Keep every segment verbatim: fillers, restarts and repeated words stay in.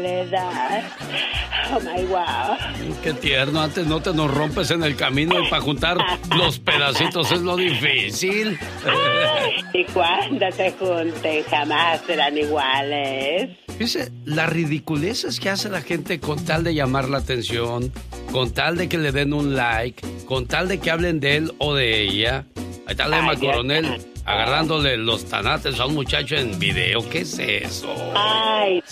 edad. Oh my wow. Qué tierno, antes no te nos rompes en el camino y para juntar los pedacitos es lo difícil. Y cuando se junten jamás serán iguales. Dice, las ridiculeces que hace la gente con tal de llamar la atención, con tal de que le den un like, con tal de que hablen de él o de ella. Ahí está Lema Coronel agarrándole los tanates a un muchacho en video. ¿Qué es eso? Ay,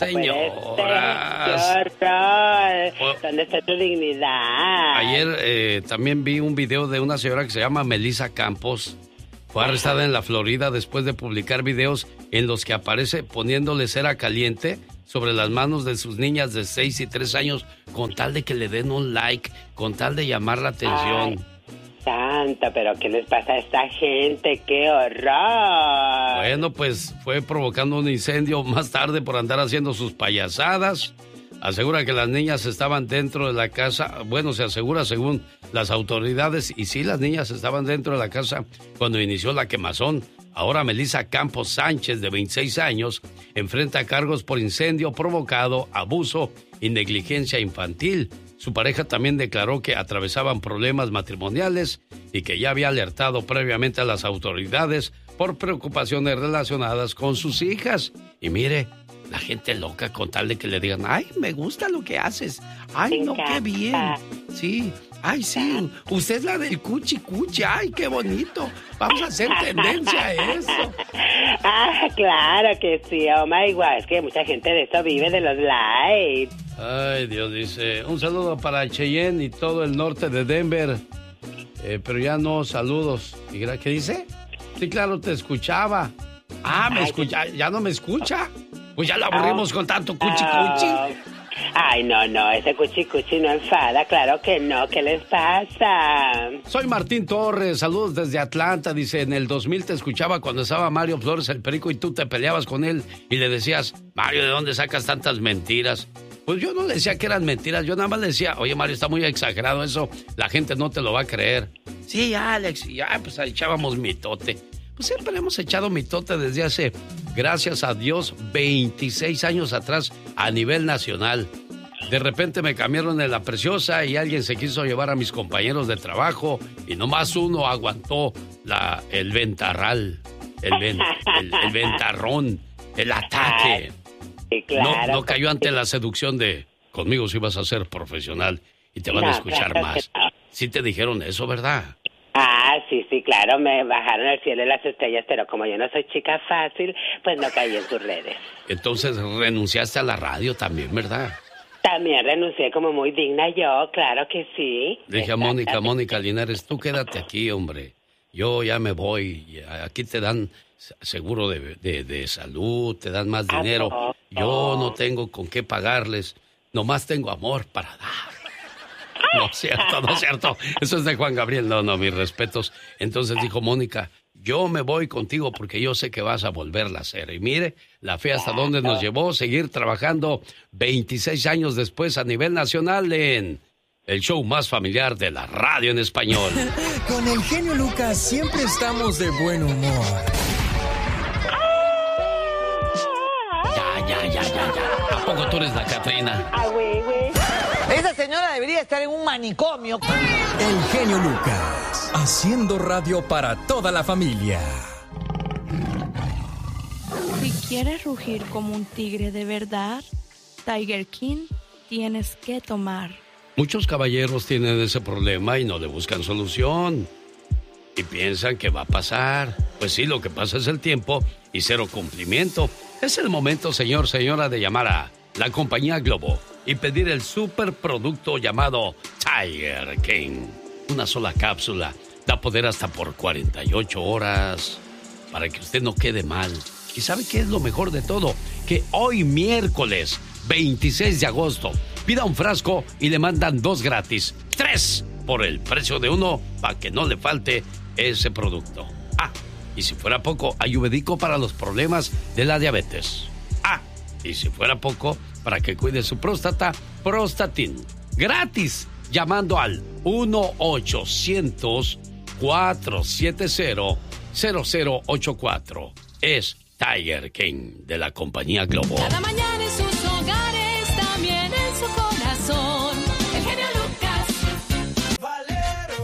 señoras. ¡Qué horror! ¿Dónde está tu dignidad? Ayer eh, también vi un video de una señora que se llama Melissa Campos. Fue arrestada en la Florida después de publicar videos en los que aparece poniéndole cera caliente sobre las manos de sus niñas de seis y tres años con tal de que le den un like, con tal de llamar la atención. Ay. Santa, pero ¿qué les pasa a esta gente? ¡Qué horror! Bueno, pues fue provocando un incendio más tarde por andar haciendo sus payasadas. Asegura que las niñas estaban dentro de la casa. Bueno, se asegura según las autoridades. Y sí, las niñas estaban dentro de la casa cuando inició la quemazón. Ahora Melissa Campos Sánchez, de veintiséis años, enfrenta cargos por incendio provocado, abuso y negligencia infantil. Su pareja también declaró que atravesaban problemas matrimoniales y que ya había alertado previamente a las autoridades por preocupaciones relacionadas con sus hijas. Y mire, la gente loca con tal de que le digan, ay, me gusta lo que haces. Ay, no, qué bien. Sí, ay, sí, usted es la del cuchi cuchi. Ay, qué bonito. Vamos a hacer tendencia a eso. Ah, claro que sí, oh my God. Es que mucha gente de eso vive, de los likes. Ay, Dios, dice, un saludo para Cheyenne y todo el norte de Denver. Eh, pero ya no, saludos. ¿Y qué dice? Sí, claro, te escuchaba. Ah, me escucha, ya no me escucha. Pues ya la aburrimos oh, con tanto cuchi cuchi. Oh. Ay, no, no, ese cuchi cuchi no enfada, claro que no, ¿qué les pasa? Soy Martín Torres, saludos desde Atlanta, dice, en el dos mil te escuchaba cuando estaba Mario Flores el Perico y tú te peleabas con él y le decías, Mario, ¿de dónde sacas tantas mentiras? Pues yo no le decía que eran mentiras, yo nada más le decía, oye, Mario, está muy exagerado eso, la gente no te lo va a creer. Sí, Alex, y ya, pues echábamos mitote. Pues siempre hemos echado mitote desde hace, gracias a Dios, veintiséis años atrás a nivel nacional. De repente me cambiaron en La Preciosa y alguien se quiso llevar a mis compañeros de trabajo y nomás uno aguantó la, el ventarral, el, ven, el, el ventarrón, el ataque. Sí, claro. No, no cayó ante la seducción de, conmigo sí vas a ser profesional y te van no, a escuchar claro más. No. Sí te dijeron eso, ¿verdad? Ah, sí, sí, claro, me bajaron al cielo y las estrellas, pero como yo no soy chica fácil, pues no caí en sus redes. Entonces renunciaste a la radio también, ¿verdad? También renuncié como muy digna yo, claro que sí. Dije a Mónica, Mónica Linares, tú quédate aquí, hombre. Yo ya me voy, aquí te dan seguro de, de, de salud, te dan más dinero. Yo no tengo con qué pagarles, nomás tengo amor para dar. No es cierto, no es cierto. Eso es de Juan Gabriel. No, no, mis respetos. Entonces dijo Mónica, yo me voy contigo porque yo sé que vas a volverla a hacer. Y mire, la fe hasta dónde nos llevó, seguir trabajando veintiséis años después a nivel nacional en el show más familiar de la radio en español. Con el genio Lucas siempre estamos de buen humor. Ya, ya, ya, ya, ya. ¿A poco tú eres la Catrina? Ah, güey, güey. Esa señora debería estar en un manicomio. El genio Lucas, haciendo radio para toda la familia. Si quieres rugir como un tigre de verdad, Tiger King tienes que tomar. Muchos caballeros tienen ese problema y no le buscan solución. Y piensan que va a pasar. Pues sí, lo que pasa es el tiempo y cero cumplimiento. Es el momento, señor, señora, de llamar a la compañía Globo y pedir el superproducto llamado Tiger King. Una sola cápsula da poder hasta por cuarenta y ocho horas para que usted no quede mal. ¿Y sabe qué es lo mejor de todo? Que hoy miércoles veintiséis de agosto pida un frasco y le mandan dos gratis. Tres por el precio de uno para que no le falte ese producto. Ah, y si fuera poco, ayurvédico para los problemas de la diabetes. Ah, y si fuera poco, para que cuide su próstata, Prostatin. Gratis, llamando al uno ochocientos, cuatrocientos setenta, cero cero ocho cuatro. Es Tiger King de la compañía Globo. Cada mañana en sus hogares,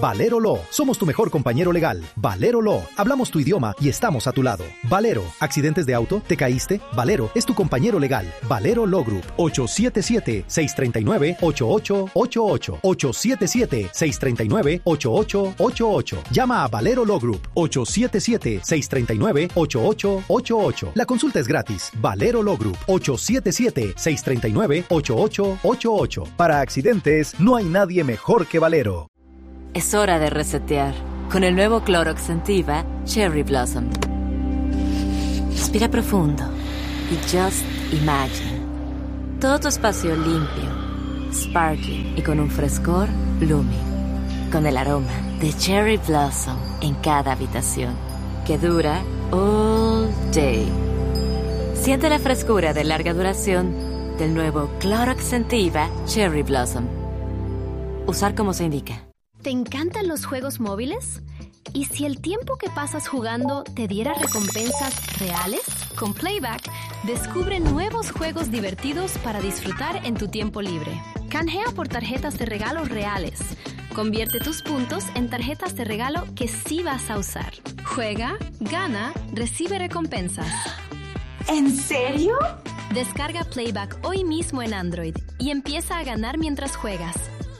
Valero Law. Somos tu mejor compañero legal. Valero Law. Hablamos tu idioma y estamos a tu lado. Valero. ¿Accidentes de auto? ¿Te caíste? Valero es tu compañero legal. Valero Law Group. ocho siete siete, seis tres nueve, ocho ocho ocho ocho. ocho siete siete, seis tres nueve, ocho ocho ocho ocho. Llama a Valero Law Group. ocho siete siete, seis tres nueve, ocho ocho ocho ocho. La consulta es gratis. Valero Law Group. ocho siete siete, seis tres nueve, ocho ocho ocho ocho. Para accidentes, no hay nadie mejor que Valero. Es hora de resetear con el nuevo Clorox Scentiva Cherry Blossom. Respira profundo y just imagine todo tu espacio limpio, sparkling y con un frescor blooming, con el aroma de Cherry Blossom en cada habitación que dura all day. Siente la frescura de larga duración del nuevo Clorox Scentiva Cherry Blossom. Usar como se indica. ¿Te encantan los juegos móviles? ¿Y si el tiempo que pasas jugando te diera recompensas reales? Con Playback, descubre nuevos juegos divertidos para disfrutar en tu tiempo libre. Canjea por tarjetas de regalo reales. Convierte tus puntos en tarjetas de regalo que sí vas a usar. Juega, gana, recibe recompensas. ¿En serio? Descarga Playback hoy mismo en Android y empieza a ganar mientras juegas.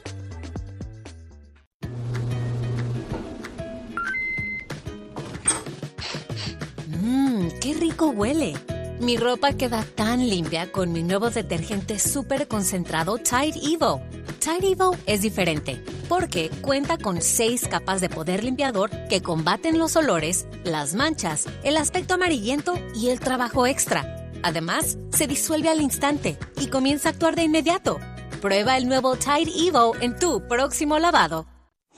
Mmm, qué rico huele. Mi ropa queda tan limpia con mi nuevo detergente súper concentrado Tide Evo. Tide Evo es diferente porque cuenta con seis capas de poder limpiador que combaten los olores, las manchas, el aspecto amarillento y el trabajo extra. Además, se disuelve al instante y comienza a actuar de inmediato. Prueba el nuevo Tide Evo en tu próximo lavado.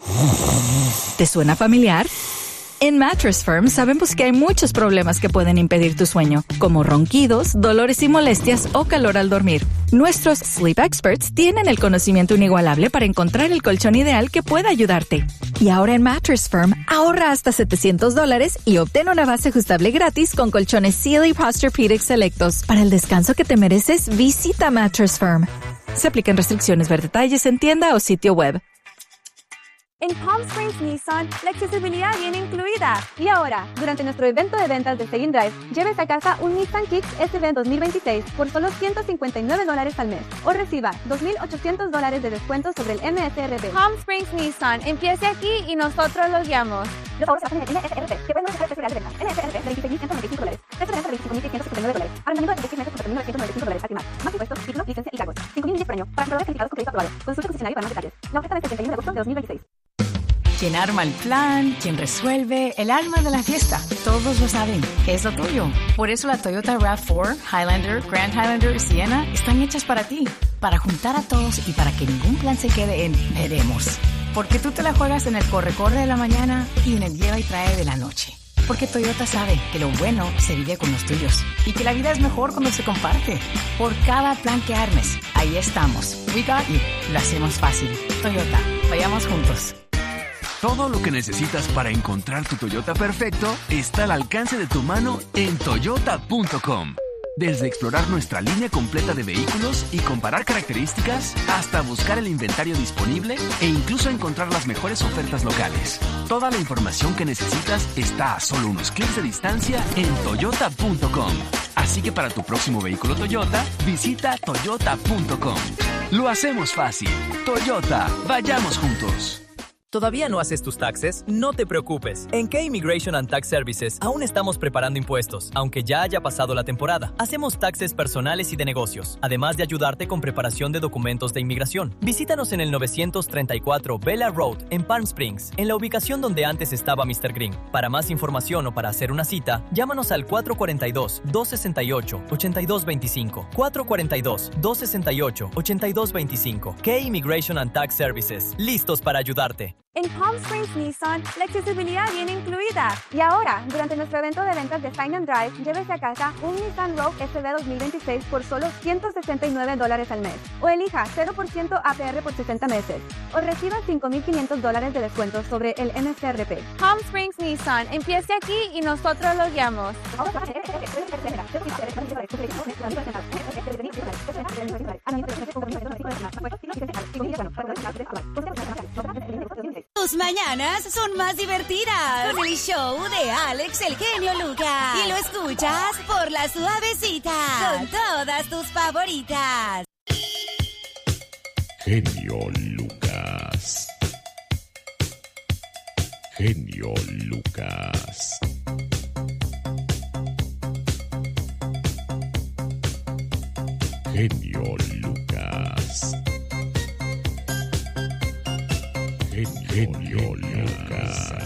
¿Te suena familiar? En Mattress Firm sabemos que hay muchos problemas que pueden impedir tu sueño, como ronquidos, dolores y molestias o calor al dormir. Nuestros Sleep Experts tienen el conocimiento inigualable para encontrar el colchón ideal que pueda ayudarte. Y ahora en Mattress Firm, ahorra hasta setecientos dólares y obtén una base ajustable gratis con colchones Sealy Posturepedic selectos. Para el descanso que te mereces, visita Mattress Firm. Se aplican restricciones, ver detalles en tienda o sitio web. En Palm Springs Nissan, la accesibilidad viene incluida. Y ahora, durante nuestro evento de ventas de Stay in Drive, llévese a casa un Nissan Kicks S V dos mil veintiséis por solo ciento cincuenta y nueve dólares al mes. O reciba dos mil ochocientos dólares de descuento sobre el M S R P. Palm Springs Nissan, empiece aquí y nosotros los guiamos. Los favores se hacen en el M S R P, que pueden dejar el precio real de venta. M S R P, veintiséis mil ciento noventa y cinco dólares. Precio de venta de veinticinco mil seiscientos setenta y nueve dólares. Arrendamiento de veintiséis meses por mil novecientos noventa y cinco dólares al final. Más impuestos, título, licencia y cargos. cinco mil millas por año. Para compradores calificados con crédito aprobado. Consulte concesionario para más detalles. La oferta del treinta y uno de agosto de dos mil veintiséis. Quien arma el plan, quien resuelve, el alma de la fiesta. Todos lo saben, es lo tuyo. Por eso la Toyota RAV cuatro, Highlander, Grand Highlander y Sienna están hechas para ti. Para juntar a todos y para que ningún plan se quede en veremos. Porque tú te la juegas en el corre-corre de la mañana y en el lleva y trae de la noche. Porque Toyota sabe que lo bueno se vive con los tuyos. Y que la vida es mejor cuando se comparte. Por cada plan que armes, ahí estamos. We got you. Lo hacemos fácil. Toyota, vayamos juntos. Todo lo que necesitas para encontrar tu Toyota perfecto está al alcance de tu mano en toyota punto com. Desde explorar nuestra línea completa de vehículos y comparar características, hasta buscar el inventario disponible e incluso encontrar las mejores ofertas locales. Toda la información que necesitas está a solo unos clics de distancia en toyota punto com. Así que para tu próximo vehículo Toyota, visita toyota punto com. Lo hacemos fácil. Toyota, vayamos juntos. ¿Todavía no haces tus taxes? No te preocupes. En K-Immigration and Tax Services aún estamos preparando impuestos, aunque ya haya pasado la temporada. Hacemos taxes personales y de negocios, además de ayudarte con preparación de documentos de inmigración. Visítanos en el novecientos treinta y cuatro Bella Road, en Palm Springs, en la ubicación donde antes estaba mister Green. Para más información o para hacer una cita, llámanos al cuatro cuatro dos, dos seis ocho, ocho dos dos cinco. cuatro cuatro dos, dos seis ocho, ocho dos dos cinco. K-Immigration and Tax Services, listos para ayudarte. En Palm Springs Nissan, la accesibilidad viene incluida. Y ahora, durante nuestro evento de ventas de Sign and Drive, llévese a casa un Nissan Rogue S V dos mil veintiséis por solo ciento sesenta y nueve dólares al mes. O elija cero por ciento A P R por sesenta meses. O reciba cinco mil quinientos dólares de descuento sobre el M S R P. Palm Springs Nissan, empiece aquí y nosotros los guiamos. Tus mañanas son más divertidas con el show de Alex el Genio Lucas. Y lo escuchas por La Suavecita con todas tus favoritas. Genio Lucas. Genio Lucas. Genio Lucas. Genio Lucas.